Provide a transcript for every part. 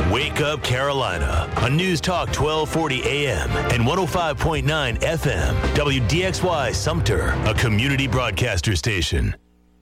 Wake Up Carolina on News Talk 1240 AM and 105.9 FM. WDXY Sumter, a community broadcaster station.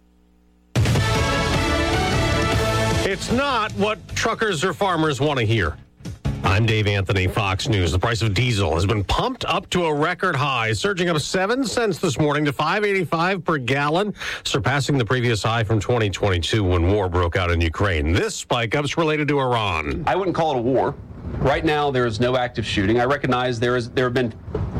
It's not what truckers or farmers want to hear. I'm Dave Anthony, Fox News. The price of diesel has been pumped up to a record high, surging up 7 cents this morning to $5.85 per gallon, surpassing the previous high from 2022 when war broke out in Ukraine. This spike up is related to Iran. I wouldn't call it a war. Right now, there is no active shooting. I recognize there have been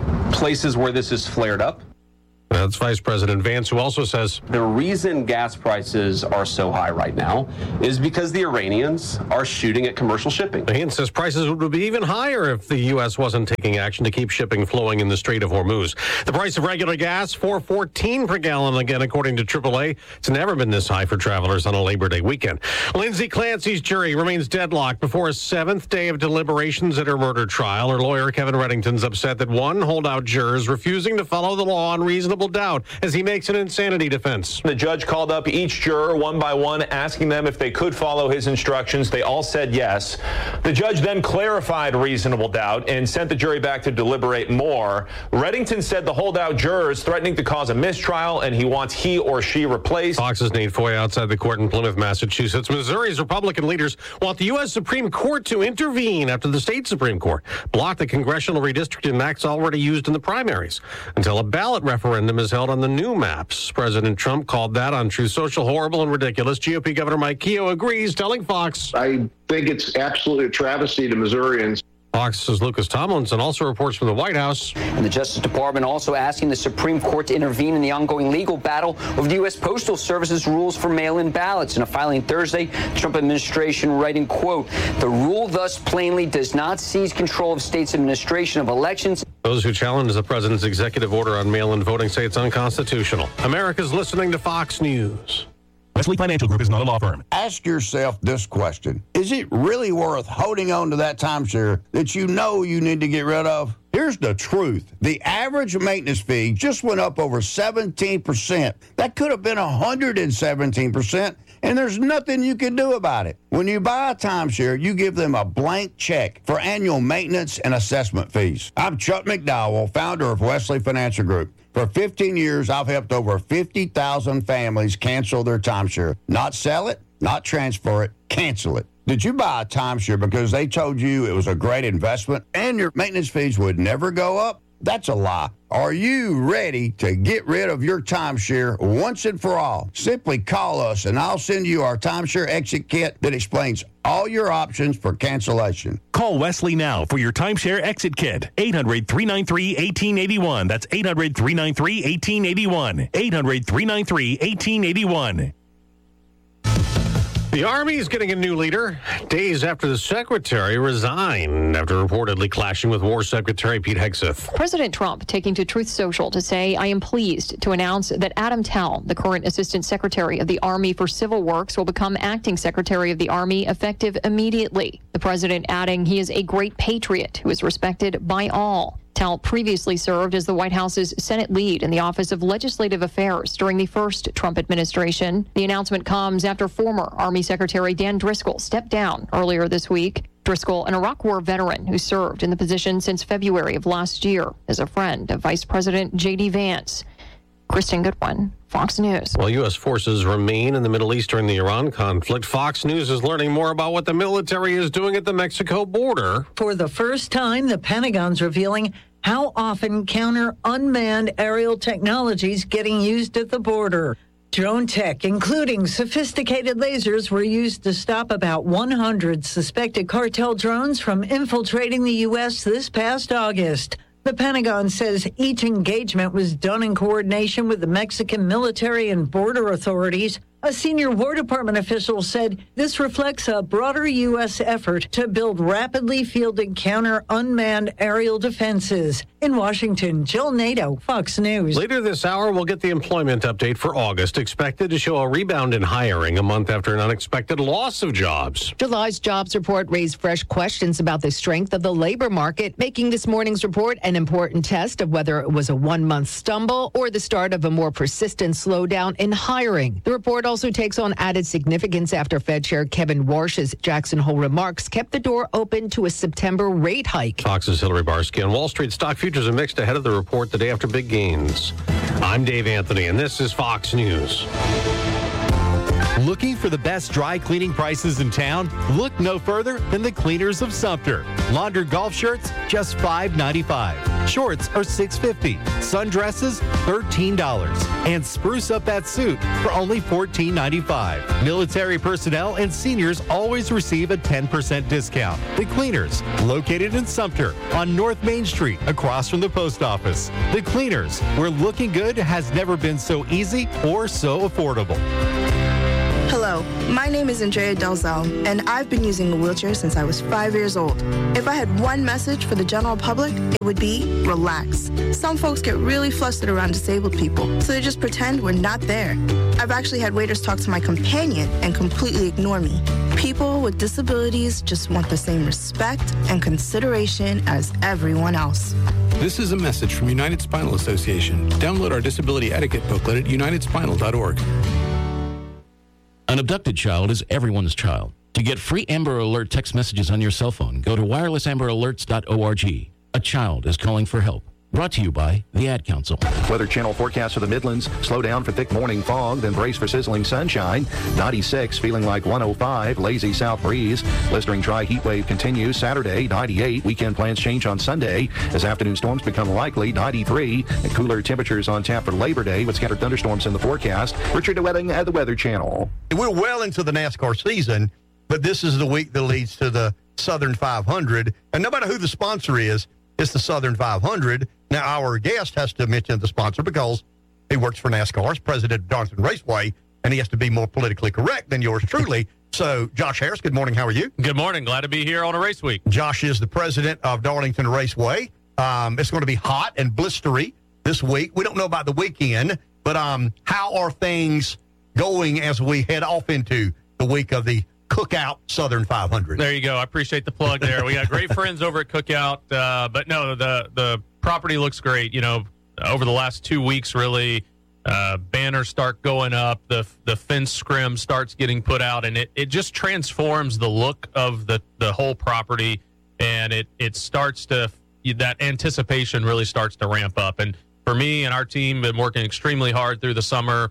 places where this has flared up. That's Vice President Vance, who also says the reason gas prices are so high right now is because the Iranians are shooting at commercial shipping. Vance says prices would be even higher if the U.S. wasn't taking action to keep shipping flowing in the Strait of Hormuz. The price of regular gas, $4.14 per gallon, again, according to AAA. It's never been this high for travelers on a Labor Day weekend. Lindsay Clancy's jury remains deadlocked before a seventh day of deliberations at her murder trial. Her lawyer, Kevin Reddington's upset that one holdout juror is refusing to follow the law on reasonable doubt as he makes an insanity defense. The judge called up each juror one by one, asking them if they could follow his instructions. They all said yes. The judge then clarified reasonable doubt and sent the jury back to deliberate more. Reddington said the holdout juror is threatening to cause a mistrial and he wants he or she replaced. Fox's Nate Foy outside the court in Plymouth, Massachusetts. Missouri's Republican leaders want the U.S. Supreme Court to intervene after the state Supreme Court blocked the congressional redistricting acts already used in the primaries until a ballot referendum is held on the new maps. President Trump called that on Truth Social horrible and ridiculous. GOP Governor Mike Keogh agrees, telling Fox, I think it's absolutely a travesty to Missourians. Fox's Lucas Tomlinson also reports from the White House. And the Justice Department also asking the Supreme Court to intervene in the ongoing legal battle over the U.S. Postal Service's rules for mail-in ballots. In a filing Thursday, the Trump administration writing, quote, the rule thus plainly does not seize control of states' administration of elections. Those who challenge the president's executive order on mail-in voting say it's unconstitutional. America's listening to Fox News. Wesley Financial Group is not a law firm. Ask yourself this question. Is it really worth holding on to that timeshare that you know you need to get rid of? Here's the truth. The average maintenance fee just went up over 17%. That could have been 117%, and there's nothing you can do about it. When you buy a timeshare, you give them a blank check for annual maintenance and assessment fees. I'm Chuck McDowell, founder of Wesley Financial Group. For 15 years, I've helped over 50,000 families cancel their timeshare. Not sell it, not transfer it, cancel it. Did you buy a timeshare because they told you it was a great investment and your maintenance fees would never go up? That's a lie. Are you ready to get rid of your timeshare once and for all? Simply call us and I'll send you our timeshare exit kit that explains all your options for cancellation. Call Wesley now for your timeshare exit kit. 800-393-1881. That's 800-393-1881. 800-393-1881. The Army is getting a new leader days after the secretary resigned after reportedly clashing with War Secretary Pete Hegseth. President Trump taking to Truth Social to say, I am pleased to announce that Adam Tell, the current Assistant Secretary of the Army for Civil Works, will become Acting Secretary of the Army effective immediately. The president adding he is a great patriot who is respected by all. Tell previously served as the White House's Senate lead in the Office of Legislative Affairs during the first Trump administration. The announcement comes after former Army Secretary Dan Driscoll stepped down earlier this week. Driscoll, an Iraq War veteran who served in the position since February of last year, is a friend of Vice President J.D. Vance. Kristen Goodwin, Fox News. While U.S. forces remain in the Middle East during the Iran conflict, Fox News is learning more about what the military is doing at the Mexico border. For the first time, the Pentagon's revealing how often counter-unmanned aerial technology is getting used at the border. Drone tech, including sophisticated lasers, were used to stop about 100 suspected cartel drones from infiltrating the U.S. this past August. The Pentagon says each engagement was done in coordination with the Mexican military and border authorities. A senior War Department official said this reflects a broader U.S. effort to build rapidly fielded counter-unmanned aerial defenses. In Washington, Jill Nato, Fox News. Later this hour, we'll get the employment update for August, expected to show a rebound in hiring a month after an unexpected loss of jobs. July's jobs report raised fresh questions about the strength of the labor market, making this morning's report an important test of whether it was a one-month stumble or the start of a more persistent slowdown in hiring. The report also takes on added significance after Fed Chair Kevin Warsh's Jackson Hole remarks kept the door open to a September rate hike. Fox's Hillary Barsky. On Wall Street, stock futures are mixed ahead of the report the day after big gains. I'm Dave Anthony, and this is Fox News. Looking for the best dry cleaning prices in town? Look no further than the Cleaners of Sumter. Laundered golf shirts, just $5.95. Shorts are $6.50. Sundresses, $13. And spruce up that suit for only $14.95. Military personnel and seniors always receive a 10% discount. The Cleaners, located in Sumter on North Main Street, across from the post office. The Cleaners, where looking good has never been so easy or so affordable. Hello, my name is Andrea Dalzell, and I've been using a wheelchair since I was 5 years old. If I had one message for the general public, it would be relax. Some folks get really flustered around disabled people, so they just pretend we're not there. I've actually had waiters talk to my companion and completely ignore me. People with disabilities just want the same respect and consideration as everyone else. This is a message from United Spinal Association. Download our disability etiquette booklet at unitedspinal.org. An abducted child is everyone's child. To get free Amber Alert text messages on your cell phone, go to wirelessamberalerts.org. A child is calling for help. Brought to you by the Ad Council. Weather Channel forecast for the Midlands. Slow down for thick morning fog, then brace for sizzling sunshine. 96, feeling like 105. Lazy south breeze. Blistering dry heat wave continues. Saturday, 98. Weekend plans change on Sunday as afternoon storms become likely. 93. And cooler temperatures on tap for Labor Day with scattered thunderstorms in the forecast. Richard DeWetting at the Weather Channel. We're well into the NASCAR season, but this is the week that leads to the Southern 500. And no matter who the sponsor is, it's the Southern 500. Now, our guest has to mention the sponsor because he works for NASCAR as president of Darlington Raceway, and he has to be more politically correct than yours truly. So, Josh Harris, good morning. How are you? Good morning. Glad to be here on a race week. Josh is the president of Darlington Raceway. It's going to be hot and blistery this week. We don't know about the weekend, but how are things going as we head off into the week of the Cookout Southern 500? There you go. I appreciate the plug there. We got great friends over at Cookout, but no, the property looks great. You know, over the last 2 weeks, really, banners start going up, the fence scrim starts getting put out, and it just transforms the look of the whole property, and it starts to, that anticipation really starts to ramp up. And for me and our team, been working extremely hard through the summer.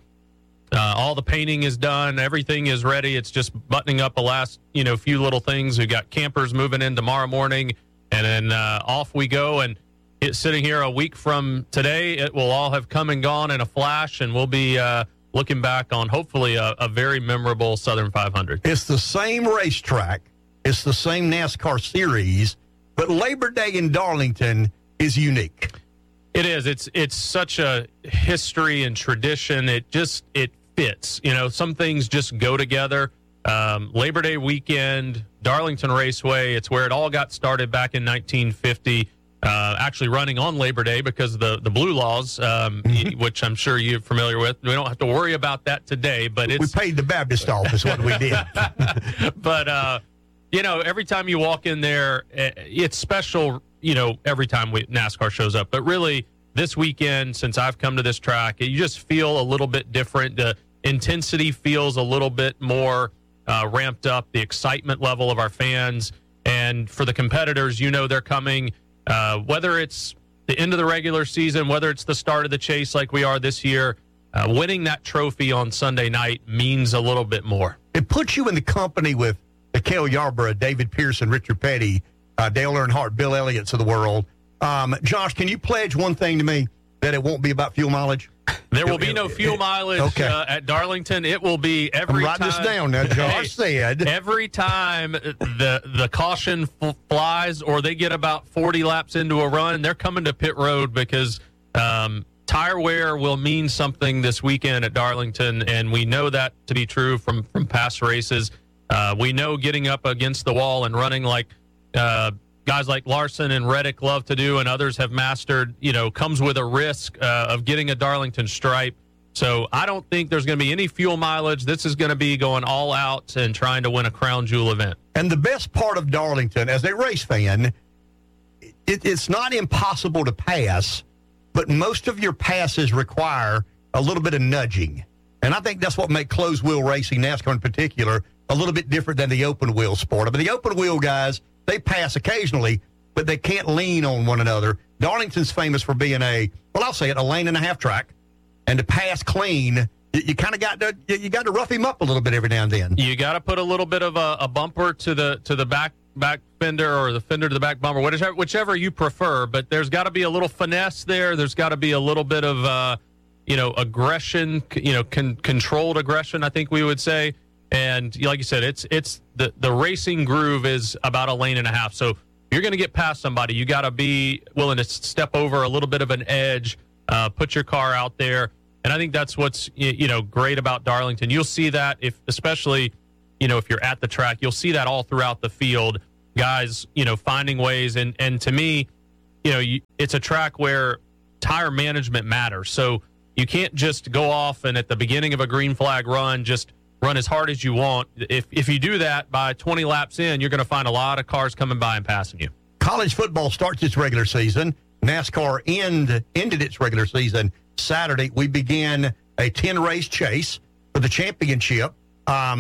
All the painting is done. Everything is ready. It's just buttoning up the last, few little things. We've got campers moving in tomorrow morning, and then off we go. And it's sitting here a week from today. It will all have come and gone in a flash, and we'll be looking back on hopefully a very memorable Southern 500. It's the same racetrack. It's the same NASCAR series, but Labor Day in Darlington is unique. It is. It's such a history and tradition. It fits. Some things just go together. Labor Day weekend, Darlington Raceway. It's where it all got started back in 1950. Actually running on Labor Day because of the blue laws, which I'm sure you're familiar with. We don't have to worry about that today, but we paid the Baptist office what we did. But every time you walk in there, it's special. Every time NASCAR shows up. But really, this weekend, since I've come to this track, you just feel a little bit different. The intensity feels a little bit more ramped up, the excitement level of our fans. And for the competitors, they're coming, whether it's the end of the regular season, whether it's the start of the chase like we are this year, winning that trophy on Sunday night means a little bit more. It puts you in the company with Cale Yarborough, David Pearson, Richard Petty, Dale Earnhardt, Bill Elliott's of the world. Josh, can you pledge one thing to me, that it won't be about fuel mileage? There will be no fuel mileage at Darlington. It will be every time. Write this down now. Josh said. Every time the caution flies or they get about 40 laps into a run, they're coming to pit road because tire wear will mean something this weekend at Darlington, and we know that to be true from past races. We know getting up against the wall and running like guys like Larson and Reddick love to do and others have mastered, comes with a risk of getting a Darlington stripe. So I don't think there's going to be any fuel mileage. This is going to be going all out and trying to win a crown jewel event. And the best part of Darlington, as a race fan, it's not impossible to pass, but most of your passes require a little bit of nudging. And I think that's what makes closed wheel racing, NASCAR in particular, a little bit different than the open wheel sport. I mean, the open wheel guys, they pass occasionally, but they can't lean on one another. Darlington's famous for being a lane and a half track. And to pass clean, you kind of got to rough him up a little bit every now and then. You got to put a little bit of a bumper to the back fender, or the fender to the back bumper, whichever you prefer. But there's got to be a little finesse there. There's got to be a little bit of aggression, controlled aggression, I think we would say. And like you said, it's the racing groove is about a lane and a half. So you're going to get past somebody. You got to be willing to step over a little bit of an edge, put your car out there. And I think that's what's, great about Darlington. You'll see that especially if you're at the track, you'll see that all throughout the field, guys, finding ways. And to me, it's a track where tire management matters. So you can't just go off and at the beginning of a green flag run, just run as hard as you want. If you do that, by 20 laps in, you're going to find a lot of cars coming by and passing you. College football starts its regular season. NASCAR ended its regular season Saturday. We began a 10-race chase for the championship. I'm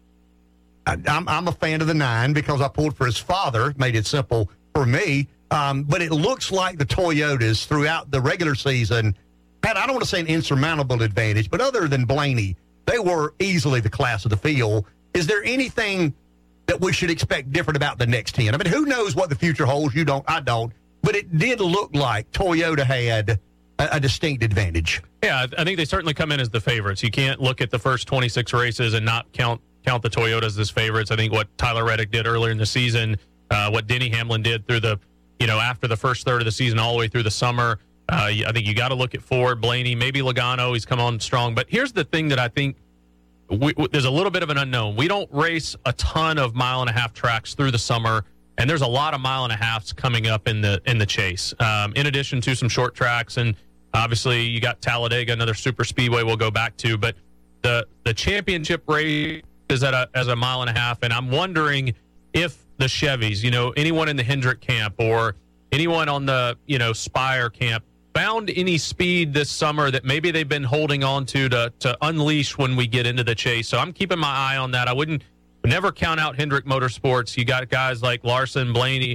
a fan of the 9 because I pulled for his father, made it simple for me. But it looks like the Toyotas throughout the regular season had, I don't want to say an insurmountable advantage, but other than Blaney, they were easily the class of the field. Is there anything that we should expect different about the next 10? I mean, who knows what the future holds? You don't, I don't. But it did look like Toyota had a distinct advantage. Yeah, I think they certainly come in as the favorites. You can't look at the first 26 races and not count the Toyotas as favorites. I think what Tyler Reddick did earlier in the season, what Denny Hamlin did through the, after the first third of the season all the way through the summer, I think you got to look at Ford, Blaney, maybe Logano. He's come on strong. But here's the thing that I think there's a little bit of an unknown. We don't race a ton of mile-and-a-half tracks through the summer, and there's a lot of mile-and-a-halves coming up in the chase, in addition to some short tracks. And obviously you got Talladega, another super speedway we'll go back to. But the championship race is as a mile-and-a-half, and I'm wondering if the Chevys, anyone in the Hendrick camp or anyone on the, Spire camp, found any speed this summer that maybe they've been holding on to unleash when we get into the chase. So I'm keeping my eye on that. I would never count out Hendrick Motorsports. You got guys like Larson,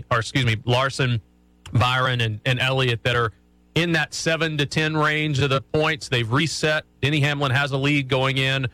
Byron, and Elliott that are in that 7 to 10 range of the points. They've reset. Denny Hamlin has a lead going in,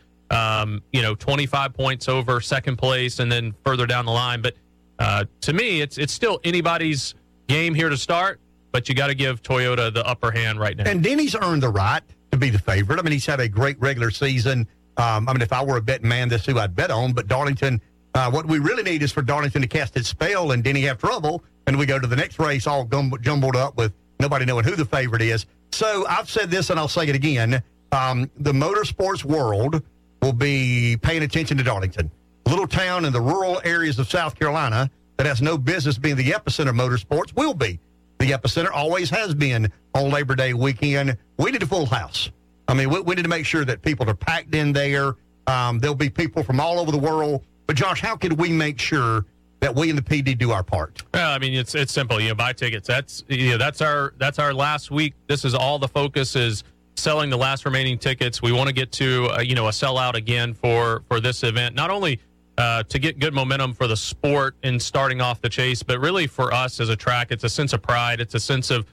25 points over second place and then further down the line. But to me, it's still anybody's game here to start. But you got to give Toyota the upper hand right now. And Denny's earned the right to be the favorite. I mean, he's had a great regular season. If I were a betting man, that's who I'd bet on. But Darlington, what we really need is for Darlington to cast its spell and Denny have trouble, and we go to the next race all jumbled up with nobody knowing who the favorite is. So I've said this, and I'll say it again. The motorsports world will be paying attention to Darlington. A little town in the rural areas of South Carolina that has no business being the epicenter of motorsports will be. The epicenter always has been on Labor Day weekend. We need a full house. I mean, we need to make sure that people are packed in there. There'll be people from all over the world. But, Josh, how can we make sure that we in the PD do our part? It's simple. Buy tickets. That's our last week. This is all the focus is selling the last remaining tickets. We want to get to a sellout again for this event. Not only to get good momentum for the sport in starting off the chase, but really for us as a track, it's a sense of pride. It's a sense of,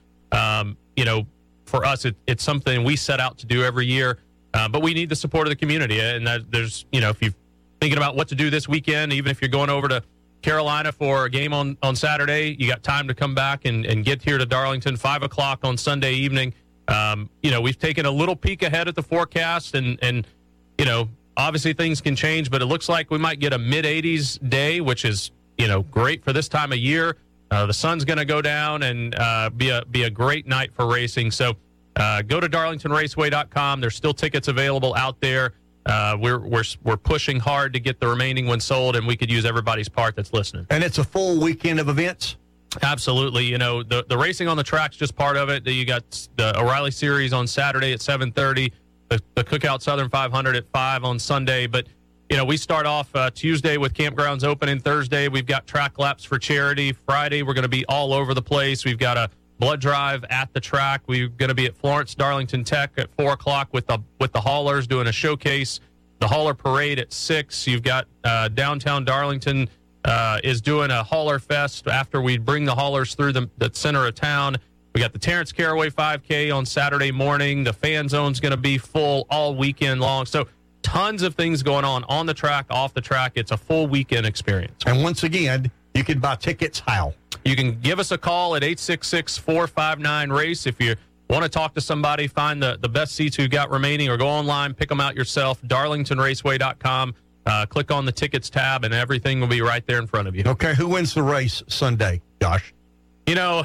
for us, it's something we set out to do every year. But we need the support of the community. And there's, if you're thinking about what to do this weekend, even if you're going over to Carolina for a game on Saturday, you got time to come back and get here to Darlington, 5 o'clock on Sunday evening. We've taken a little peek ahead at the forecast and obviously things can change, but it looks like we might get a mid-80s day, which is, great for this time of year. The sun's going to go down and be a great night for racing. So go to darlingtonraceway.com. There's still tickets available out there. We're pushing hard to get the remaining ones sold, and we could use everybody's part that's listening. And it's a full weekend of events? Absolutely. The racing on the track's just part of it. You got the O'Reilly Series on Saturday at 7:30. The Cookout Southern 500 at 5 on Sunday. But, we start off Tuesday with Campgrounds opening. Thursday, we've got track laps for charity. Friday, we're going to be all over the place. We've got blood drive at the track. We're going to be at Florence Darlington Tech at 4 o'clock with the haulers doing a showcase. The hauler parade at 6. You've got downtown Darlington is doing a hauler fest after we bring the haulers through the center of town. We got the Terrence Caraway 5K on Saturday morning. The fan zone's going to be full all weekend long. So tons of things going on the track, off the track. It's a full weekend experience. And once again, you can buy tickets how? You can give us a call at 866-459-RACE if you want to talk to somebody, find the best seats you've got remaining, or go online, pick them out yourself, darlingtonraceway.com. Click on the tickets tab, and everything will be right there in front of you. Okay, who wins the race Sunday, Josh? You know,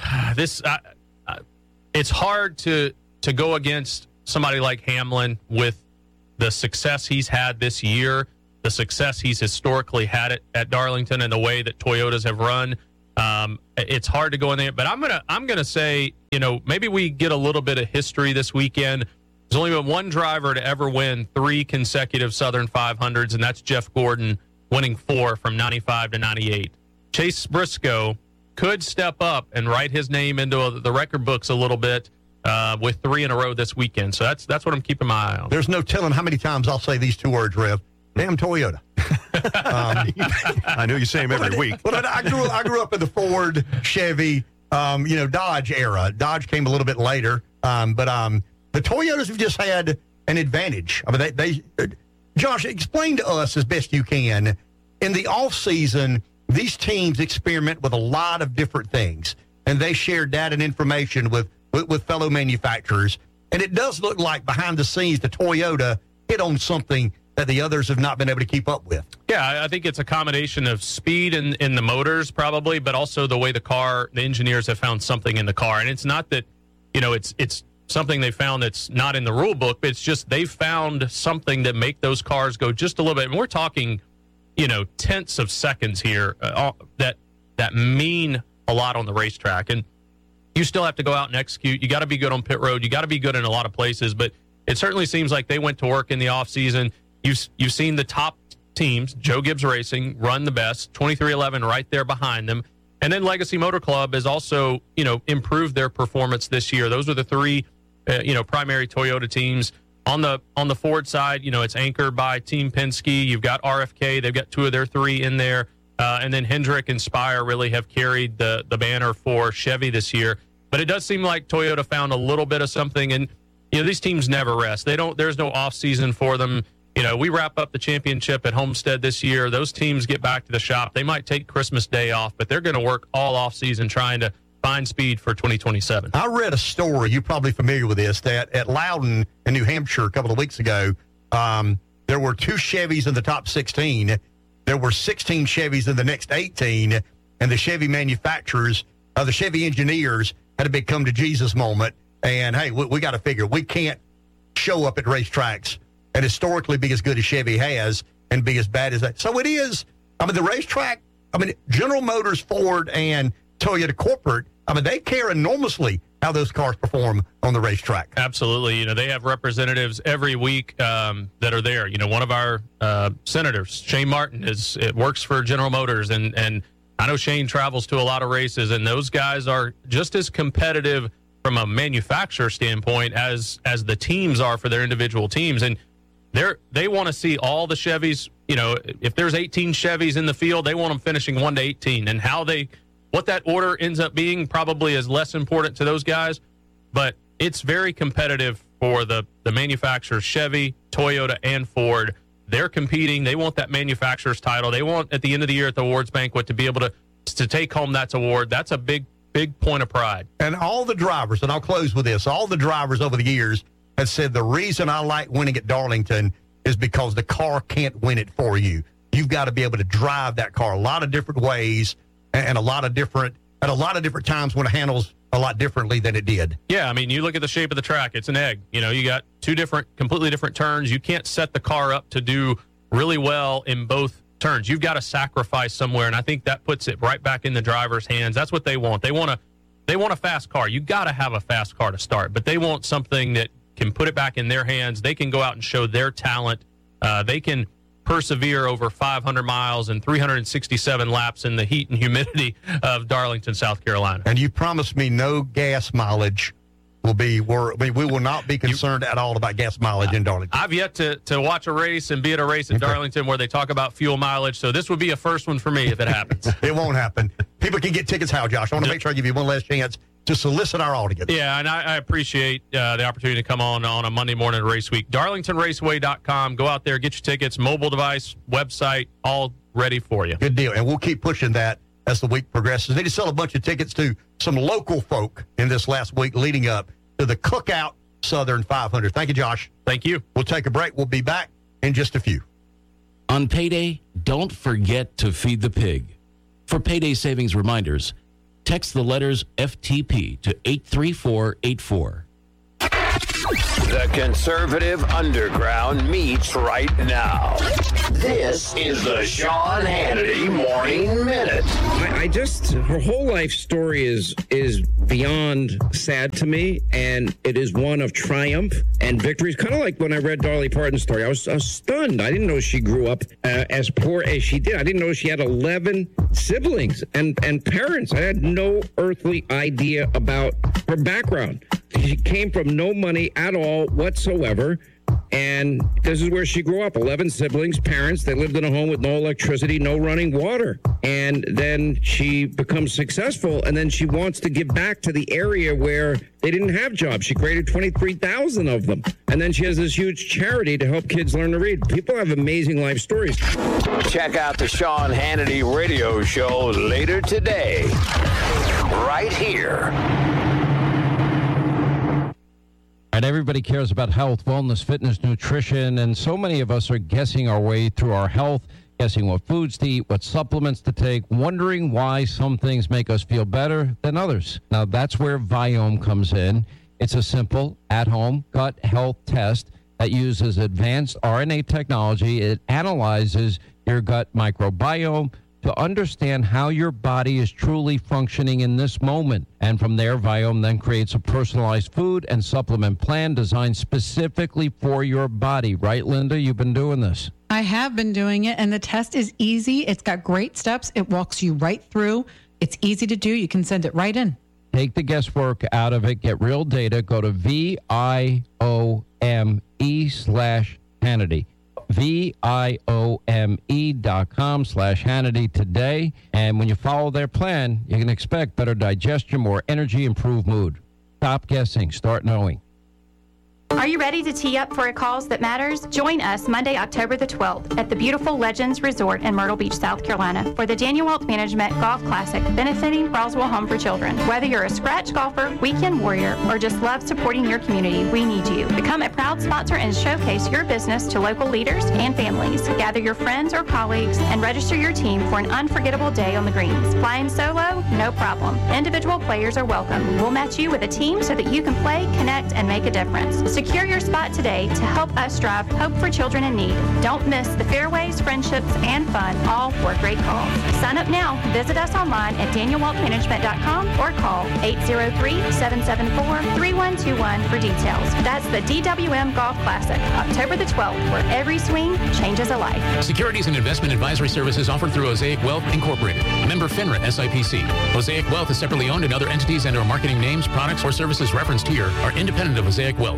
it's hard to go against somebody like Hamlin with the success he's had this year, the success he's historically had at Darlington, and the way that Toyotas have run. It's hard to go in there, but I'm gonna say, you know, maybe we get a little bit of history this weekend. There's only been one driver to ever win 3 consecutive Southern 500s, and that's Jeff Gordon, winning 4 from 95 to 98. Chase Briscoe could step up and write his name into the record books a little bit with 3 in a row this weekend. So that's what I'm keeping my eye on. There's no telling how many times I'll say these 2 words, Rev. Damn Toyota. I know you say them every week. Well, I grew up in the Ford, Chevy, Dodge era. Dodge came a little bit later, but the Toyotas have just had an advantage. I mean, they Josh, explain to us as best you can. In the off season, these teams experiment with a lot of different things, and they share data and information with fellow manufacturers. And it does look like behind the scenes, the Toyota hit on something that the others have not been able to keep up with. Yeah, I think it's a combination of speed in the motors probably, but also the way the engineers have found something in the car. And it's not that, it's something they found that's not in the rule book, but it's just they found something that make those cars go just a little bit. And we're talking, tenths of seconds here that mean a lot on the racetrack. And you still have to go out and execute. You got to be good on pit road. You got to be good in a lot of places, but it certainly seems like they went to work in the offseason. You've seen the top teams, Joe Gibbs Racing, run the best, 2311 right there behind them. And then Legacy Motor Club has also, improved their performance this year. Those are the 3, primary Toyota teams. On the Ford side, it's anchored by Team Penske. You've got RFK. They've got 2 of their 3 in there. And then Hendrick and Spire really have carried the banner for Chevy this year. But it does seem like Toyota found a little bit of something. And, these teams never rest. There's no off season for them. We wrap up the championship at Homestead this year. Those teams get back to the shop. They might take Christmas Day off, but they're going to work all off season trying to find speed for 2027. I read a story, you're probably familiar with this, that at Loudon in New Hampshire a couple of weeks ago, there were 2 Chevys in the top 16. There were 16 Chevys in the next 18, and the Chevy manufacturers, the Chevy engineers had a big come to Jesus moment. And, hey, we got to figure, we can't show up at racetracks and historically be as good as Chevy has and be as bad as that. So it is, the racetrack, General Motors, Ford, and Toyota corporate, they care enormously how those cars perform on the racetrack. Absolutely. They have representatives every week that are there. One of our senators, Shane Martin, works for General Motors, and I know Shane travels to a lot of races, and those guys are just as competitive from a manufacturer standpoint as the teams are for their individual teams. And they want to see all the Chevys. If there's 18 Chevys in the field, they want them finishing 1 to 18. And what that order ends up being probably is less important to those guys. But it's very competitive for the manufacturers, Chevy, Toyota, and Ford. They're competing. They want that manufacturer's title. They want, at the end of the year at the awards banquet, to be able to take home that award. That's a big point of pride. And all the drivers, and I'll close with this, all the drivers over the years have said the reason I like winning at Darlington is because the car can't win it for you. You've got to be able to drive that car a lot of different ways and a lot of different times when it handles a lot differently than it did. Yeah, you look at the shape of the track, it's an egg. You got 2 completely different turns. You can't set the car up to do really well in both turns. You've got to sacrifice somewhere, and I think that puts it right back in the driver's hands. That's what they want. They want a fast car. You got to have a fast car to start, but they want something that can put it back in their hands. They can go out and show their talent. They can persevere over 500 miles and 367 laps in the heat and humidity of Darlington, South Carolina. And you promised me no gas mileage will be we will not be concerned at all about gas mileage in Darlington. I've yet to watch a race and be at a race in Darlington where they talk about fuel mileage, so this would be a first one for me if it happens. It won't happen. People can get tickets how, Josh? I want to make sure I give you one last chance to solicit our audience. Yeah, and I appreciate the opportunity to come on a Monday morning race week. DarlingtonRaceway.com. Go out there, get your tickets, mobile device, website, all ready for you. Good deal. And we'll keep pushing that as the week progresses. They need to sell a bunch of tickets to some local folk in this last week leading up to the Cookout Southern 500. Thank you, Josh. Thank you. We'll take a break. We'll be back in just a few. On payday, don't forget to feed the pig. For payday savings reminders, text the letters FTP to 83484. The conservative underground meets right now. This is the Sean Hannity Morning Minute. Her whole life story is beyond sad to me, and it is one of triumph and victory. It's kind of like when I read Dolly Parton's story. I was stunned. I didn't know she grew up as poor as she did. I didn't know she had 11 siblings and parents. I had no earthly idea about her background. She came from no money at all whatsoever, and this is where she grew up. 11 siblings, parents. They lived in a home with no electricity, no running water. And then she becomes successful, and then she wants to give back to the area where they didn't have jobs. She created 23,000 of them. And then she has this huge charity to help kids learn to read. People have amazing life stories. Check out the Sean Hannity radio show later today, right here. And everybody cares about health, wellness, fitness, nutrition, and so many of us are guessing our way through our health, guessing what foods to eat, what supplements to take, wondering why some things make us feel better than others. Now, that's where Viome comes in. It's a simple, at-home gut health test that uses advanced RNA technology. It analyzes your gut microbiome to understand how your body is truly functioning in this moment. And from there, Viome then creates a personalized food and supplement plan designed specifically for your body. Right, Linda? You've been doing this. I have been doing it, and the test is easy. It's got great steps. It walks you right through. It's easy to do. You can send it right in. Take the guesswork out of it. Get real data. Go to VIOME/Hannity. VIOME.com/Hannity today. And when you follow their plan, you can expect better digestion, more energy, improved mood. Stop guessing. Start knowing. Are you ready to tee up for a cause that matters? Join us Monday, October the 12th at the beautiful Legends Resort in Myrtle Beach, South Carolina for the Daniel Walt Management Golf Classic benefiting Roswell Home for Children. Whether you're a scratch golfer, weekend warrior, or just love supporting your community, we need you. Become a proud sponsor and showcase your business to local leaders and families. Gather your friends or colleagues and register your team for an unforgettable day on the greens. Flying solo? No problem. Individual players are welcome. We'll match you with a team so that you can play, connect, and make a difference. Secure your spot today to help us drive hope for children in need. Don't miss the fairways, friendships, and fun, all for a great cause. Sign up now. Visit us online at danielwaltmanagement.com or call 803-774-3121 for details. That's the DWM Golf Classic, October the 12th, where every swing changes a life. Securities and investment advisory services offered through Osaic Wealth Incorporated. Member FINRA SIPC. Osaic Wealth is separately owned, and other entities and/or marketing names, products, or services referenced here are independent of Osaic Wealth.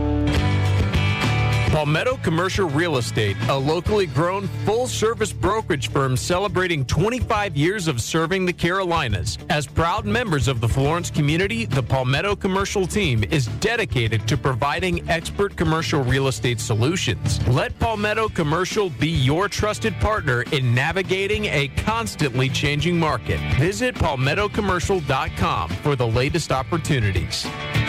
Palmetto Commercial Real Estate, a locally grown full-service brokerage firm celebrating 25 years of serving the Carolinas. As proud members of the Florence community, the Palmetto Commercial team is dedicated to providing expert commercial real estate solutions. Let Palmetto Commercial be your trusted partner in navigating a constantly changing market. Visit palmettocommercial.com for the latest opportunities.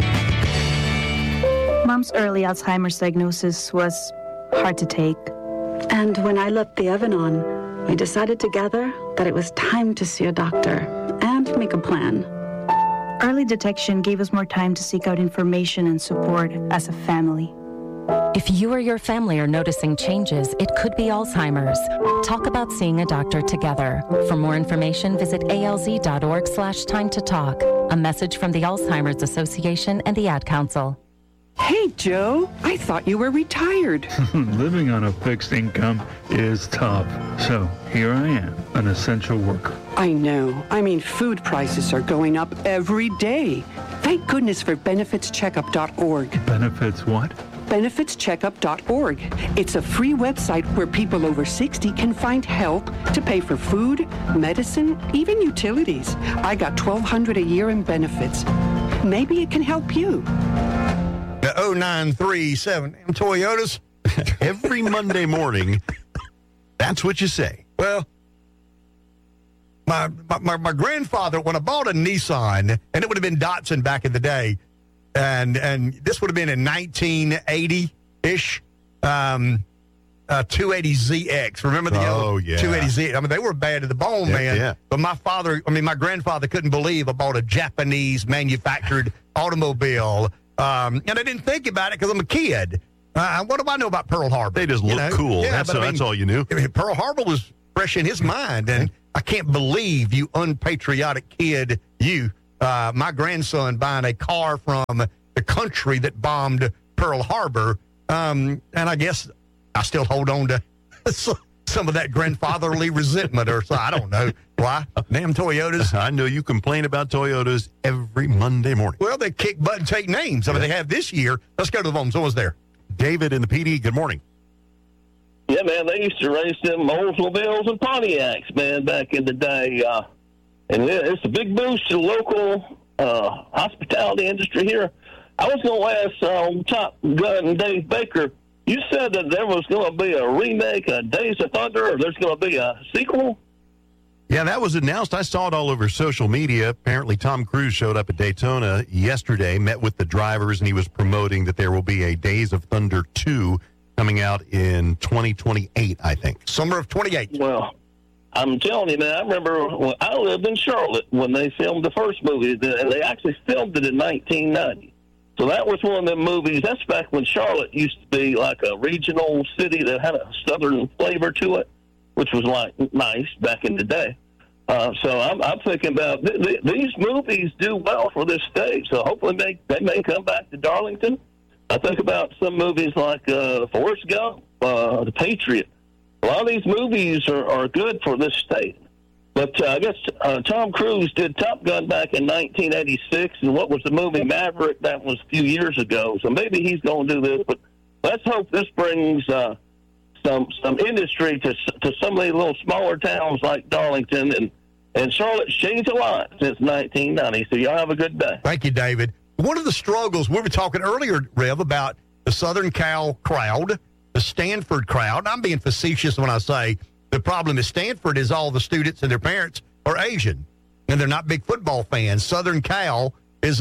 Mom's early Alzheimer's diagnosis was hard to take. And when I left the oven on, we decided together that it was time to see a doctor and make a plan. Early detection gave us more time to seek out information and support as a family. If you or your family are noticing changes, it could be Alzheimer's. Talk about seeing a doctor together. For more information, visit alz.org/time to talk. A message from the Alzheimer's Association and the Ad Council. Hey, Joe, I thought you were retired. Living on a fixed income is tough. So here I am, an essential worker. I know. I mean, food prices are going up every day. Thank goodness for benefitscheckup.org. Benefits what? benefitscheckup.org. It's a free website where people over 60 can find help to pay for food, medicine, even utilities. I got $1,200 a year in benefits. Maybe it can help you. The 0937 Toyotas. Every Monday morning, that's what you say. Well, my grandfather, when I bought a Nissan, and it would have been Datsun back in the day, and this would have been in 1980-ish, 280ZX. Remember the old 280Z? I mean, they were bad to the bone, man. Yeah. But my grandfather couldn't believe I bought a Japanese manufactured automobile. And I didn't think about it because I'm a kid. What do I know about Pearl Harbor? They just look cool. Yeah, that's all you knew. Pearl Harbor was fresh in his mind, and I can't believe you unpatriotic kid, my grandson buying a car from the country that bombed Pearl Harbor. And I guess I still hold on to some of that grandfatherly resentment, or so. I don't know why. Damn Toyotas. I know you complain about Toyotas every Monday morning. Well, they kick butt and take names. I mean, they have this year. Let's go to the phone. Someone's there. David in the PD. Good morning. Yeah, man, they used to race them Oldsmobiles and Pontiacs, man, back in the day. And it's a big boost to the local hospitality industry here. I was going to ask Top Gun Dave Baker, you said that there was going to be a remake of Days of Thunder, or there's going to be a sequel? Yeah, that was announced. I saw it all over social media. Apparently, Tom Cruise showed up at Daytona yesterday, met with the drivers, and he was promoting that there will be a Days of Thunder 2 coming out in 2028, I think. Summer of 28. Well, I'm telling you, man, I remember when I lived in Charlotte when they filmed the first movie, and they actually filmed it in 1990. So that was one of them movies. That's back when Charlotte used to be like a regional city that had a southern flavor to it, which was like nice back in the day. So I'm thinking about these movies do well for this state. So hopefully they may come back to Darlington. I think about some movies like Forrest Gump, The Patriot. A lot of these movies are good for this state. But I guess Tom Cruise did Top Gun back in 1986, and what was the movie Maverick? That was a few years ago. So maybe he's going to do this. But let's hope this brings some industry to some of these little smaller towns like Darlington. And Charlotte's changed a lot since 1990. So y'all have a good day. Thank you, David. One of the struggles, we were talking earlier, Rev, about the Southern Cal crowd, the Stanford crowd. I'm being facetious when I say the problem is Stanford is all the students and their parents are Asian, and they're not big football fans. Southern Cal is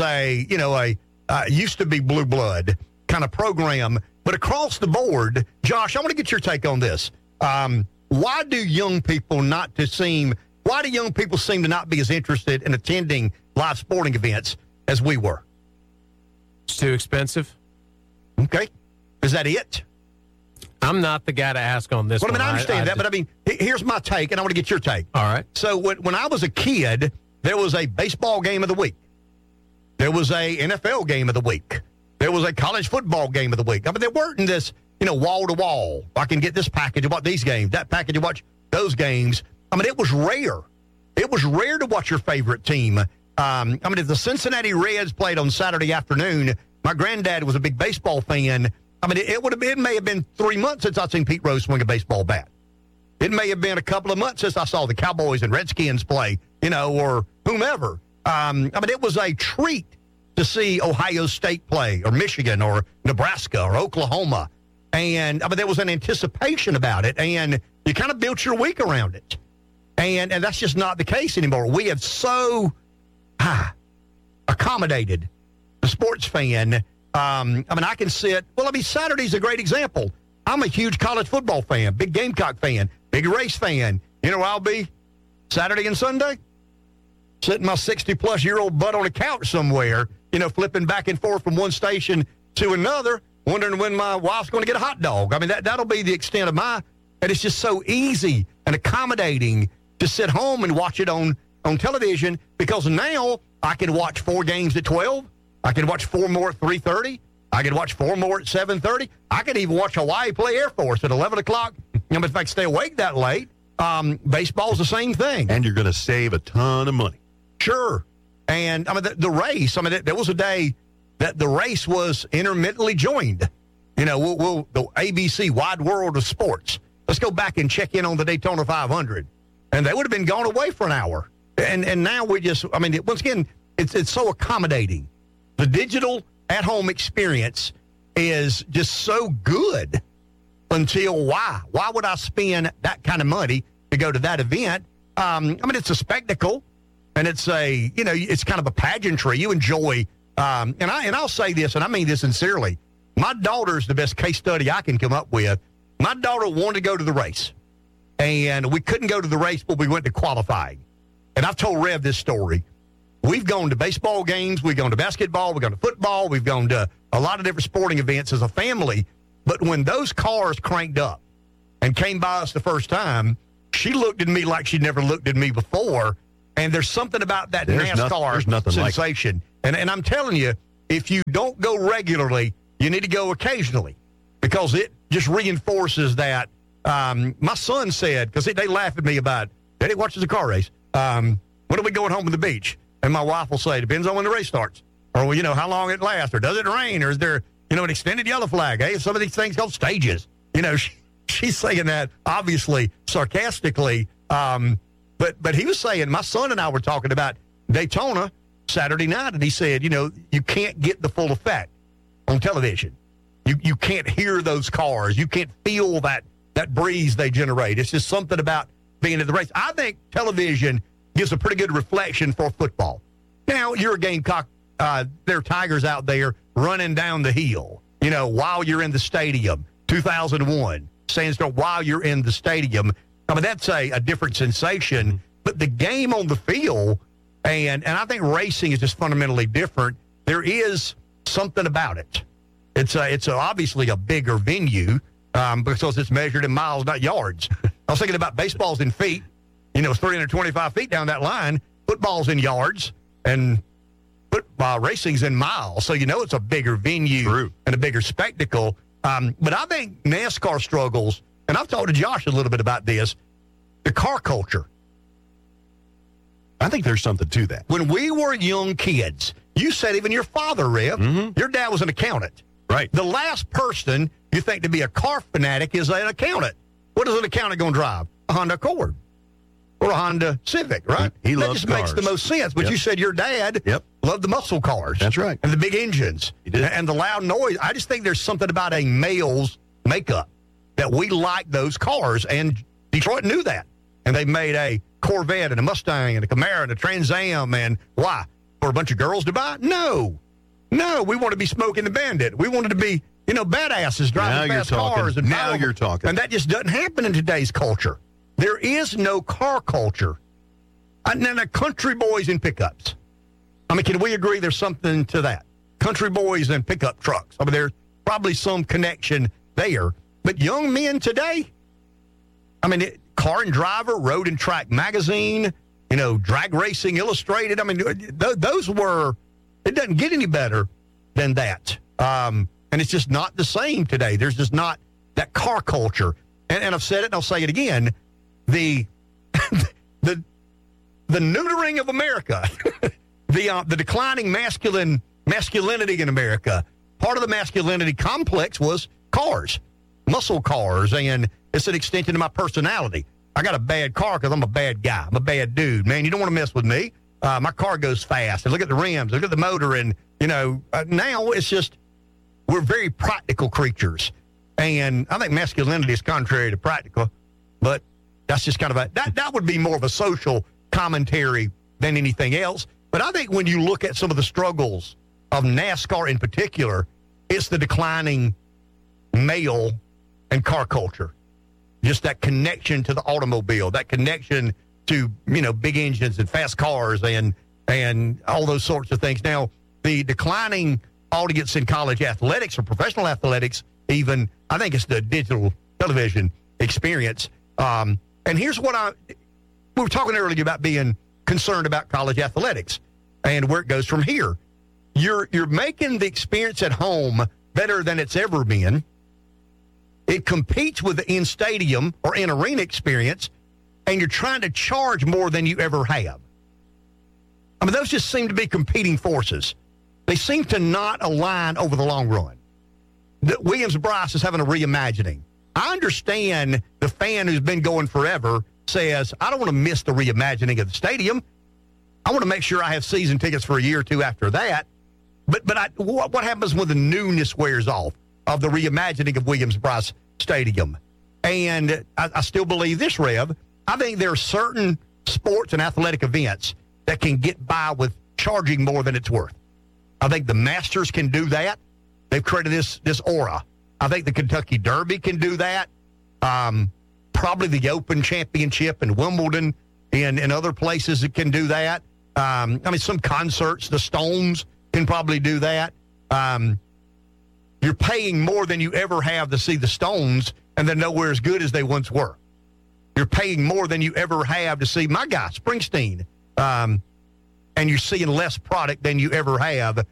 used to be blue blood kind of program. But across the board, Josh, I want to get your take on this. Why do young people seem to not be as interested in attending live sporting events as we were? It's too expensive. Okay. Is that it? I'm not the guy to ask on this one. I understand that, but I mean, here's my take, and I want to get your take. All right. So when I was a kid, there was a baseball game of the week. There was a NFL game of the week. There was a college football game of the week. I mean, there weren't in this, wall to wall. I can get this package and watch these games, that package and watch those games. I mean, it was rare. It was rare to watch your favorite team. If the Cincinnati Reds played on Saturday afternoon, my granddad was a big baseball fan. I mean, it may have been 3 months since I've seen Pete Rose swing a baseball bat. It may have been a couple of months since I saw the Cowboys and Redskins play, or whomever. It was a treat to see Ohio State play, or Michigan, or Nebraska, or Oklahoma. And, there was an anticipation about it, and you kind of built your week around it. And that's just not the case anymore. We have so accommodated the sports fan. I can sit. Saturday's a great example. I'm a huge college football fan, big Gamecock fan, big race fan. I'll be Saturday and Sunday sitting my 60-plus-year-old butt on a couch somewhere, flipping back and forth from one station to another, wondering when my wife's going to get a hot dog. That'll be the extent of and it's just so easy and accommodating to sit home and watch it on television, because now I can watch 4 games at 12. I can watch 4 more at 3:30. I could watch 4 more at 7:30. I could even watch Hawaii play Air Force at 11 o'clock. If I stay awake that late, baseball's the same thing. And you're going to save a ton of money. Sure. And, the race, there was a day that the race was intermittently joined. The ABC Wide World of Sports. Let's go back and check in on the Daytona 500. And they would have been gone away for an hour. And now we just, once again, it's so accommodating. The digital at-home experience is just so good until why? Why would I spend that kind of money to go to that event? It's a spectacle, and it's it's kind of a pageantry. You enjoy, and I'll say this, and I mean this sincerely. My daughter's the best case study I can come up with. My daughter wanted to go to the race, and we couldn't go to the race, but we went to qualifying. And I've told Rev this story. We've gone to baseball games. We've gone to basketball. We've gone to football. We've gone to a lot of different sporting events as a family. But when those cars cranked up and came by us the first time, she looked at me like she'd never looked at me before. And there's something about that NASCAR sensation. Like and I'm telling you, if you don't go regularly, you need to go occasionally because it just reinforces that. My son said, because they laugh at me about, Daddy watches a car race. When are we going home to the beach? And my wife will say, depends on when the race starts. Or, how long it lasts. Or does it rain? Or is there, an extended yellow flag? Hey, some of these things called stages. She's saying that, obviously, sarcastically. But he was saying, my son and I were talking about Daytona Saturday night, and he said, you can't get the full effect on television. You can't hear those cars. You can't feel that breeze they generate. It's just something about being at the race. I think television gives a pretty good reflection for football. Now, you're a Gamecock. There are Tigers out there running down the hill, while you're in the stadium. 2001, Sandstorm, while you're in the stadium. That's a different sensation. But the game on the field, and I think racing is just fundamentally different. There is something about it. It's obviously a bigger venue because it's measured in miles, not yards. I was thinking about baseball's in feet. It's 325 feet down that line. Football's in yards, and football racing's in miles. So, it's a bigger venue and a bigger spectacle. But I think NASCAR struggles, and I've talked to Josh a little bit about this, the car culture. I think there's something to that. When we were young kids, you said even your father, Rev, your dad was an accountant. Right. The last person you think to be a car fanatic is an accountant. What is an accountant going to drive? A Honda Accord or a Honda Civic, right? He that loves just cars. Makes the most sense. But you said your dad loved the muscle cars. That's right. And the big engines. He did. And the loud noise. I just think there's something about a male's makeup that we like those cars. And Detroit knew that. And they made a Corvette and a Mustang and a Camaro and a Trans Am. And why? For a bunch of girls to buy? No. We want to be Smoking the Bandit. We wanted to be, badasses driving fast cars. And now you're talking. And that just doesn't happen in today's culture. There is no car culture. And then country boys in pickups. Can we agree there's something to that? Country boys and pickup trucks. There's probably some connection there. But young men today, Car and Driver, Road and Track Magazine, Drag Racing Illustrated. Those were, it doesn't get any better than that. And it's just not the same today. There's just not that car culture. And I've said it and I'll say it again. The neutering of America, the declining masculinity in America, part of the masculinity complex was cars, muscle cars, and it's an extension of my personality. I got a bad car because I'm a bad guy. I'm a bad dude. Man, you don't want to mess with me. My car goes fast. And look at the rims. Look at the motor. And, now it's just we're very practical creatures. And I think masculinity is contrary to practical, but that's just kind of that would be more of a social commentary than anything else. But I think when you look at some of the struggles of NASCAR in particular, it's the declining male and car culture. Just that connection to the automobile, that connection to, big engines and fast cars and all those sorts of things. Now, the declining audience in college athletics or professional athletics, even, I think it's the digital television experience. And here's what we were talking earlier about being concerned about college athletics and where it goes from here. You're making the experience at home better than it's ever been. It competes with the in-stadium or in-arena experience, and you're trying to charge more than you ever have. I mean, those just seem to be competing forces. They seem to not align over the long run. Williams-Brice is having a reimagining. I understand the fan who's been going forever says, I don't want to miss the reimagining of the stadium. I want to make sure I have season tickets for a year or two after that. But what happens when the newness wears off of the reimagining of Williams-Brice Stadium? And I still believe this, Rev. I think there are certain sports and athletic events that can get by with charging more than it's worth. I think the Masters can do that. They've created this aura. I think the Kentucky Derby can do that. Probably the Open Championship in Wimbledon and other places that can do that. I mean, some concerts, the Stones can probably do that. You're paying more than you ever have to see the Stones, and they're nowhere as good as they once were. You're paying more than you ever have to see my guy, Springsteen, and you're seeing less product than you ever have.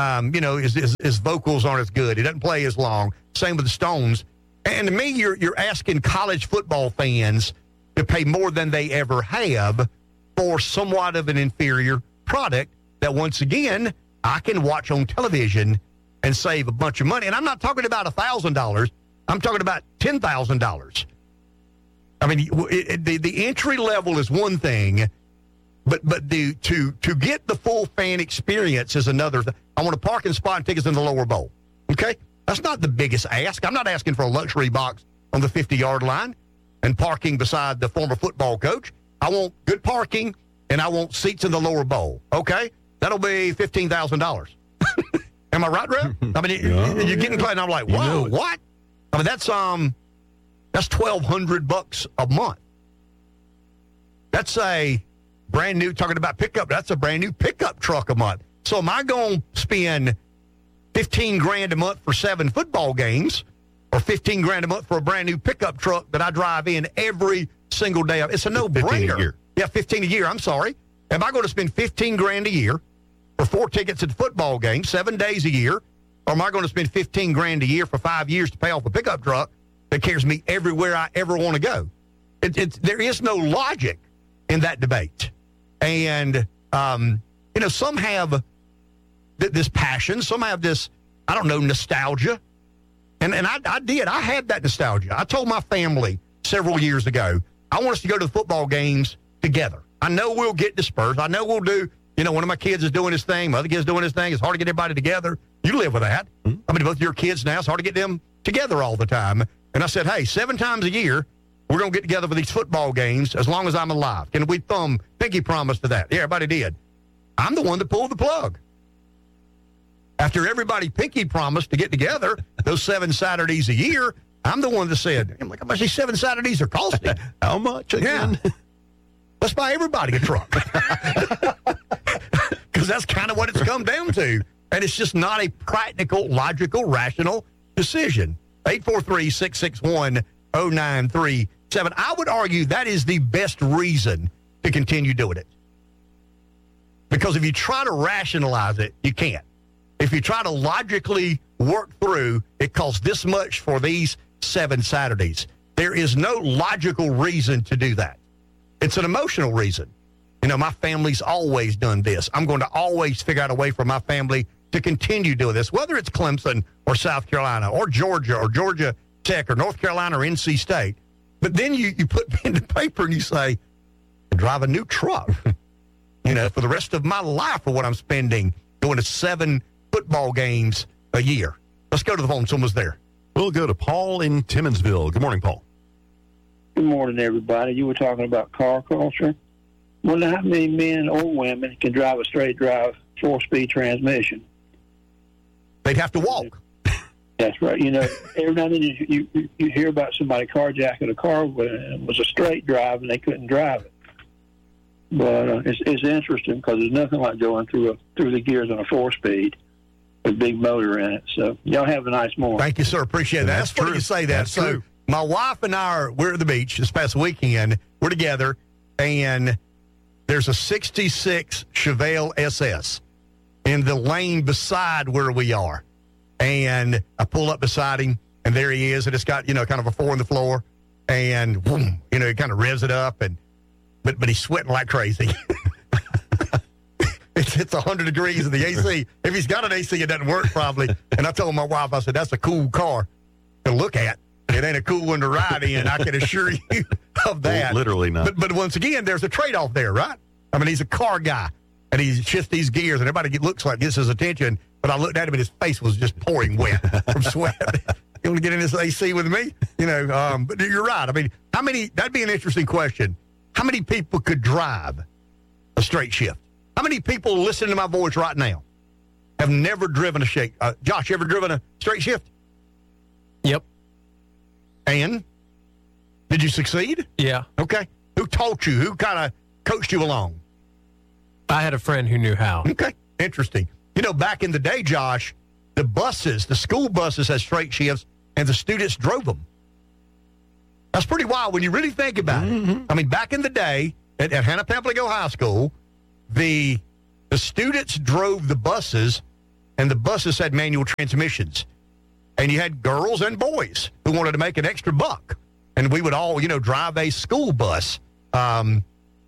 His vocals aren't as good. He doesn't play as long. Same with the Stones. And to me, you're asking college football fans to pay more than they ever have for somewhat of an inferior product that, once again, I can watch on television and save a bunch of money. And I'm not talking about $1,000. I'm talking about $10,000. I mean, the entry level is one thing, but to get the full fan experience is another thing. I want a parking spot and tickets in the lower bowl. Okay? That's not the biggest ask. I'm not asking for a luxury box on the 50-yard line and parking beside the former football coach. I want good parking, and I want seats in the lower bowl. Okay? That'll be $15,000. Am I right, Rev? I mean, you're getting close, and I'm like, whoa, what? I mean, that's $1,200 a month. That's a brand new, talking about pickup, that's a brand new pickup truck a month. So am I going to spend $15,000 a month for 7 football games, or $15,000 a month for a brand new pickup truck that I drive in every single day? It's a no-brainer. Yeah, $15,000 a year. I'm sorry. Am I going to spend $15,000 a year for 4 tickets at the football game, 7 days a year, or am I going to spend $15,000 a year for 5 years to pay off a pickup truck that carries me everywhere I ever want to go? There is no logic in that debate. And, some have this passion. Some have this, nostalgia. And I had that nostalgia. I told my family several years ago, I want us to go to the football games together. I know we'll get dispersed. I know we'll do, one of my kids is doing his thing, my other kid's doing his thing. It's hard to get everybody together. You live with that. Mm-hmm. I mean, both your kids now, it's hard to get them together all the time. And I said, hey, 7 times a year, we're going to get together for these football games as long as I'm alive. Can we pinky promise to that? Yeah, everybody did. I'm the one that pulled the plug. After everybody pinky promised to get together those 7 Saturdays a year, I'm the one that said, how much these 7 Saturdays are costing? How much again? Yeah. Let's buy everybody a truck. Because that's kind of what it's come down to. And it's just not a practical, logical, rational decision. 843-661-0937. I would argue that is the best reason to continue doing it. Because if you try to rationalize it, you can't. If you try to logically work through, it costs this much for these 7 Saturdays. There is no logical reason to do that. It's an emotional reason. My family's always done this. I'm going to always figure out a way for my family to continue doing this, whether it's Clemson or South Carolina or Georgia Tech or North Carolina or NC State. But then you put pen to paper and you say, I drive a new truck, for the rest of my life for what I'm spending going to 7 football games a year. Let's go to the phone. Someone's there. We'll go to Paul in Timminsville. Good morning, Paul. Good morning, everybody. You were talking about car culture. Wonder how many men or women can drive a straight drive 4-speed transmission. They'd have to walk. That's right. Every now and then you hear about somebody carjacking a car when it was a straight drive and they couldn't drive it. But it's interesting because there's nothing like going through the gears on a 4-speed with a big motor in it. So y'all have a nice morning. Thank you, sir. Appreciate that. That's funny you say that. That's true. My wife and I we're at the beach this past weekend. We're together, and there's a 66 Chevelle SS in the lane beside where we are. And I pull up beside him, and there he is, and it's got, kind of a 4 on the floor, and boom, he kind of revs it up, but he's sweating like crazy. It's 100 degrees in the AC. If he's got an AC, it doesn't work probably. And I told my wife, I said, that's a cool car to look at. It ain't a cool one to ride in. I can assure you of that. Literally not. But once again, there's a trade-off there, right? I mean, he's a car guy, and he shifts these gears, and everybody looks like gets his attention. But I looked at him, and his face was just pouring wet from sweat. You want to get in this AC with me? But you're right. I mean, that'd be an interesting question. How many people could drive a straight shift? How many people listening to my voice right now have never driven a shake? Josh, you ever driven a straight shift? Yep. And did you succeed? Yeah. Okay. Who taught you? Who kind of coached you along? I had a friend who knew how. Okay. Interesting. Back in the day, Josh, the school buses had straight shifts, and the students drove them. That's pretty wild when you really think about it. I mean, back in the day at Hannah Pamplico High School, the students drove the buses, and the buses had manual transmissions. And you had girls and boys who wanted to make an extra buck. And we would all, drive a school bus. I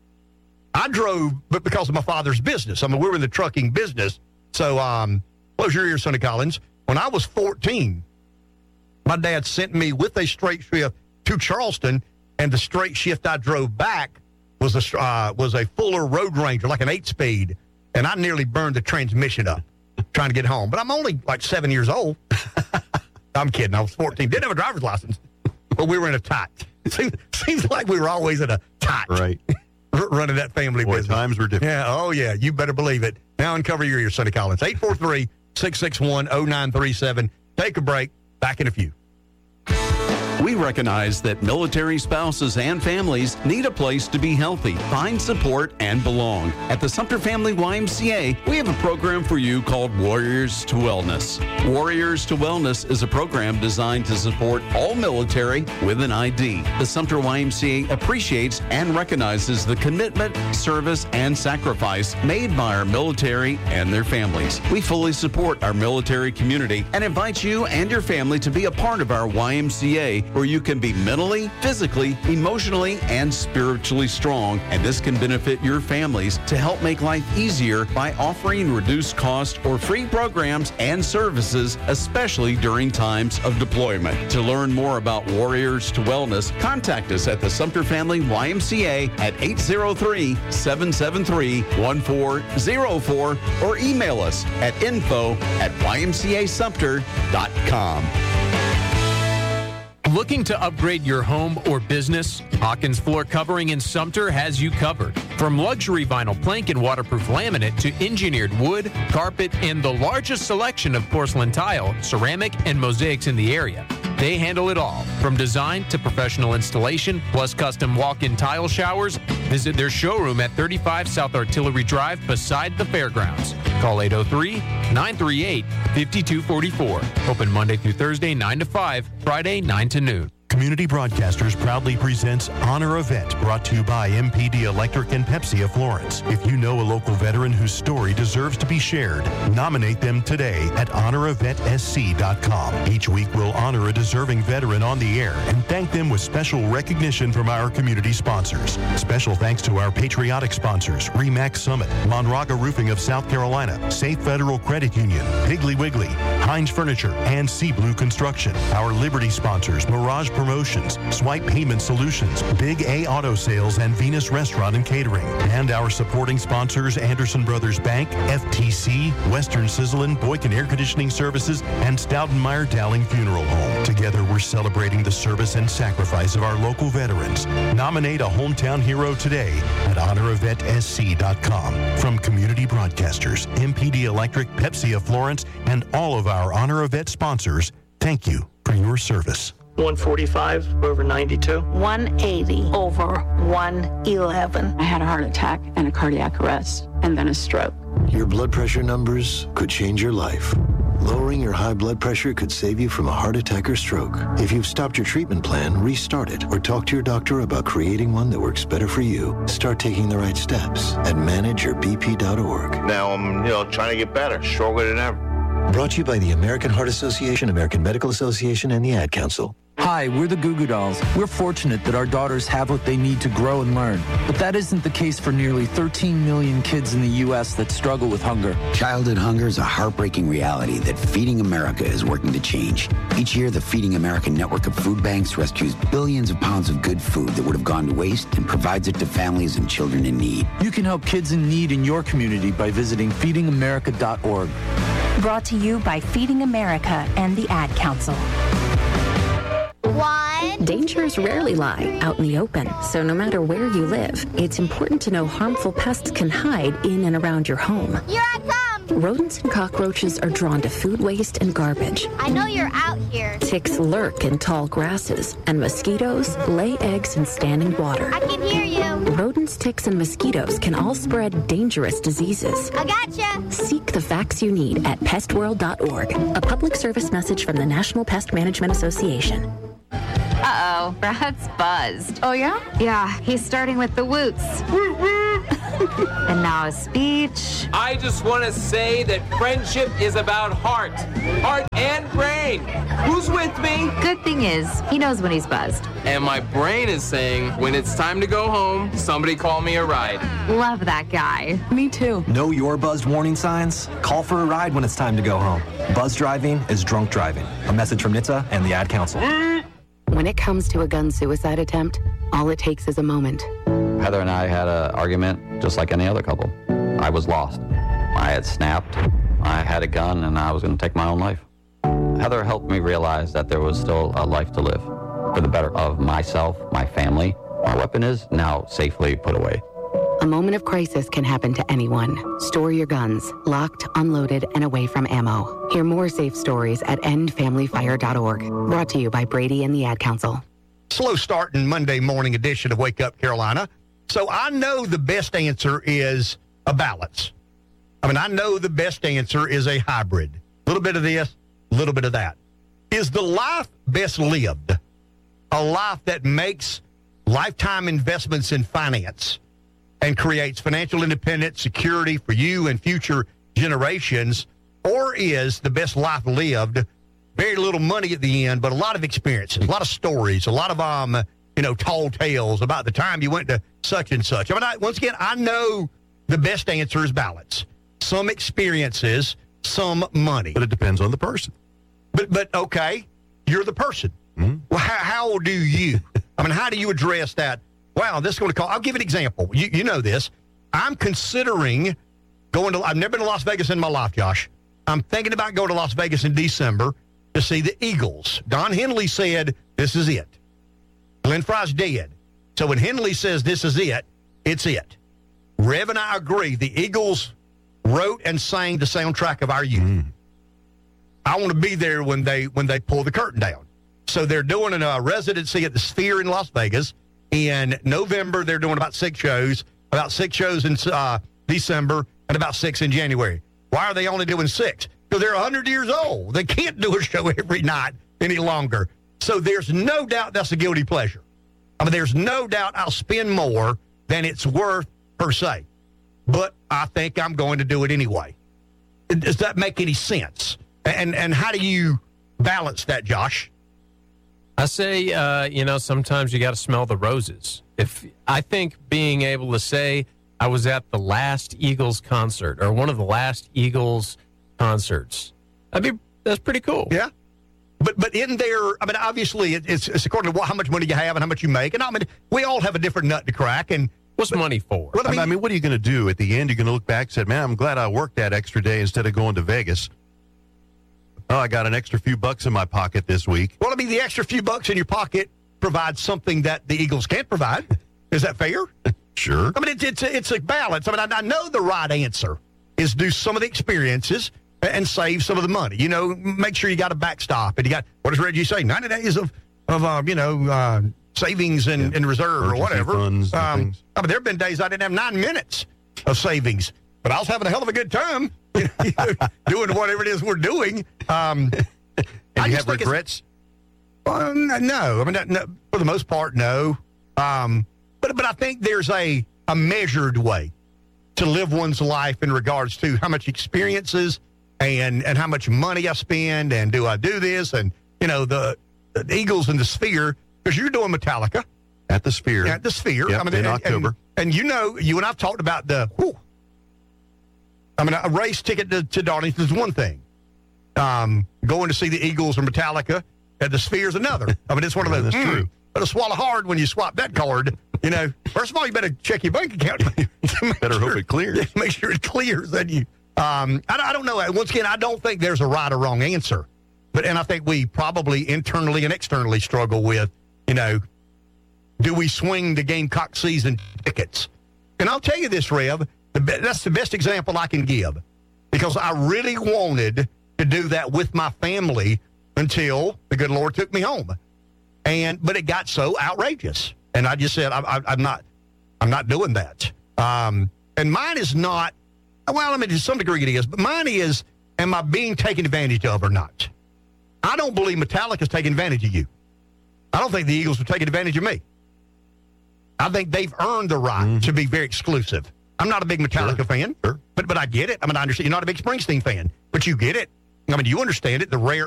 drove, but because of my father's business. I mean, we were in the trucking business. So, close your ears, Sonny Collins. When I was 14, my dad sent me with a straight shift to Charleston, and the straight shift I drove back was a Fuller Road Ranger, like an 8-speed, and I nearly burned the transmission up trying to get home. But I'm only like 7 years old. I'm kidding. I was 14. Didn't have a driver's license, but we were in a tight. Seems like we were always in a tight. Right. Running that family business. Times were different. Yeah. Oh, yeah. You better believe it. Now uncover your ears, Sonny Collins. 843-661-0937. Take a break. Back in a few. We recognize that military spouses and families need a place to be healthy, find support, and belong. At the Sumter Family YMCA, we have a program for you called Warriors to Wellness. Warriors to Wellness is a program designed to support all military with an ID. The Sumter YMCA appreciates and recognizes the commitment, service, and sacrifice made by our military and their families. We fully support our military community and invite you and your family to be a part of our YMCA, where you can be mentally, physically, emotionally, and spiritually strong. And this can benefit your families to help make life easier by offering reduced cost or free programs and services, especially during times of deployment. To learn more about Warriors to Wellness, contact us at the Sumter Family YMCA at 803-773-1404 or email us at info@ymcasumter.com. Looking to upgrade your home or business? Hawkins Floor Covering in Sumter has you covered. From luxury vinyl plank and waterproof laminate to engineered wood, carpet, and the largest selection of porcelain tile, ceramic, and mosaics in the area. They handle it all, from design to professional installation, plus custom walk-in tile showers. Visit their showroom at 35 South Artillery Drive beside the fairgrounds. Call 803-938-5244. Open Monday through Thursday, 9 to 5, Friday, 9 to noon. Community Broadcasters proudly presents Honor a Vet, brought to you by MPD Electric and Pepsi of Florence. If you know a local veteran whose story deserves to be shared, nominate them today at honoravetsc.com. Each week we'll honor a deserving veteran on the air and thank them with special recognition from our community sponsors. Special thanks to our patriotic sponsors, RE/MAX Summit, Monraga Roofing of South Carolina, Safe Federal Credit Union, Piggly Wiggly, Heinz Furniture, and Sea Blue Construction. Our Liberty sponsors, Mirage Promotions, Swipe Payment Solutions, Big A Auto Sales, and Venus Restaurant and Catering. And our supporting sponsors, Anderson Brothers Bank, FTC, Western Sizzlin, Boykin Air Conditioning Services, and Stoudenmeyer Dowling Funeral Home. Together, we're celebrating the service and sacrifice of our local veterans. Nominate a hometown hero today at honoravetsc.com. From Community Broadcasters, MPD Electric, Pepsi of Florence, and all of our Honor a Vet sponsors, thank you for your service. 145 over 92. 180 over 111. I had a heart attack and a cardiac arrest and then a stroke. Your blood pressure numbers could change your life. Lowering your high blood pressure could save you from a heart attack or stroke. If you've stopped your treatment plan, restart it or talk to your doctor about creating one that works better for you. Start taking the right steps at manageyourbp.org. Now I'm, trying to get better, stronger than ever. Brought to you by the American Heart Association, American Medical Association, and the Ad Council. Hi, we're the Goo Goo Dolls. We're fortunate that our daughters have what they need to grow and learn. But that isn't the case for nearly 13 million kids in the U.S. that struggle with hunger. Childhood hunger is a heartbreaking reality that Feeding America is working to change. Each year, the Feeding America network of food banks rescues billions of pounds of good food that would have gone to waste and provides it to families and children in need. You can help kids in need in your community by visiting feedingamerica.org. Brought to you by Feeding America and the Ad Council. Dangers rarely lie out in the open, so no matter where you live, it's important to know harmful pests can hide in and around your home. Here I come! Rodents and cockroaches are drawn to food waste and garbage. I know you're out here. Ticks lurk in tall grasses, and mosquitoes lay eggs in standing water. I can hear you. Rodents, ticks, and mosquitoes can all spread dangerous diseases. I gotcha. Seek the facts you need at pestworld.org. A public service message from the National Pest Management Association. Uh-oh, Brad's buzzed. Oh, yeah? Yeah, he's starting with the woots. And now a speech. I just want to say that friendship is about heart and brain. Who's with me? Good thing is, he knows when he's buzzed. And my brain is saying, when it's time to go home, somebody call me a ride. Love that guy. Me too. Know your buzzed warning signs? Call for a ride when it's time to go home. Buzz driving is drunk driving. A message from NHTSA and the Ad Council. When it comes to a gun suicide attempt, all it takes is a moment. Heather and I had an argument just like any other couple. I was lost. I had snapped. I had a gun, and I was going to take my own life. Heather helped me realize that there was still a life to live for the better of myself, my family. My weapon is now safely put away. A moment of crisis can happen to anyone. Store your guns, locked, unloaded, and away from ammo. Hear more safe stories at endfamilyfire.org. Brought to you by Brady and the Ad Council. Slow starting Monday morning edition of Wake Up Carolina. So I know the best answer is a balance. I know the best answer is a hybrid. A little bit of this, a little bit of that. Is the life best lived a life that makes lifetime investments in finance and creates financial independence, security for you and future generations? Or is the best life lived very little money at the end, but a lot of experiences, a lot of stories, a lot of tall tales about the time you went to such and such? Once again, I know the best answer is balance. Some experiences, some money. But it depends on the person. But okay, you're the person. Mm-hmm. Well, how do you? How do you address that? Wow, this is going to call. I'll give an example. You know this. I'm considering going to. I've never been to Las Vegas in my life, Josh. I'm thinking about going to Las Vegas in December to see the Eagles. Don Henley said, this is it. Glenn Fry's dead. So when Henley says this is it, it's it. Rev and I agree. The Eagles wrote and sang the soundtrack of our youth. Mm. I want to be there when they pull the curtain down. So they're doing a residency at the Sphere in Las Vegas. In November, they're doing about 6 shows in December, and about 6 in January. Why are they only doing 6? Because they're 100 years old. They can't do a show every night any longer. So there's no doubt that's a guilty pleasure. There's no doubt I'll spend more than it's worth per se. But I think I'm going to do it anyway. Does that make any sense? And how do you balance that, Josh? I say, sometimes you got to smell the roses. I think being able to say I was at the last Eagles concert or one of the last Eagles concerts, that's pretty cool. Yeah. But in there, obviously it's according to how much money you have and how much you make. And we all have a different nut to crack. And what's money for? What are you going to do at the end? You're going to look back and say, man, I'm glad I worked that extra day instead of going to Vegas. Oh, I got an extra few bucks in my pocket this week. Well, the extra few bucks in your pocket provides something that the Eagles can't provide. Is that fair? Sure. It's a balance. I know the right answer is do some of the experiences and save some of the money. Make sure you got a backstop. And you got, what does Reggie say, 90 days of savings and reserve or whatever. Funds and things. There have been days I didn't have 9 minutes of savings, but I was having a hell of a good time doing whatever it is we're doing. And you have regrets? No. No, for the most part, no. But I think there's a measured way to live one's life in regards to how much experiences and how much money I spend, and do I do this, and the Eagles and the Sphere, because you're doing Metallica at the Sphere. At the Sphere, yep, in October, and you and I've talked about a race ticket to Darlington is one thing. Going to see the Eagles or Metallica at the Sphere is another. It's one of those. That's true. But it'll swallow hard when you swap that card. First of all, you better check your bank account. Hope it clears. Make sure it clears. Then you. I don't know. Once again, I don't think there's a right or wrong answer. And I think we probably internally and externally struggle with, do we swing the Gamecock season tickets? And I'll tell you this, Rev, that's the best example I can give, because I really wanted to do that with my family until the good Lord took me home. But it got so outrageous. And I just said, I'm not doing that. And mine is not, to some degree it is, but mine is, am I being taken advantage of or not? I don't believe Metallica's taking advantage of you. I don't think the Eagles are taking advantage of me. I think they've earned the right to be very exclusive. I'm not a big Metallica fan, but I get it. I understand you're not a big Springsteen fan, but you get it. You understand it, the rare